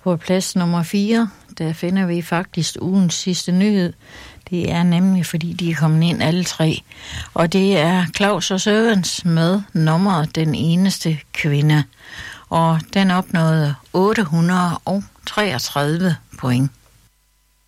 På plads nummer 4, der finder vi faktisk ugens sidste nyhed. Det er nemlig, fordi de er kommet ind alle tre. Og det er Claus og Sørens med nummeret Den Eneste Kvinde. Og den opnåede 833 point.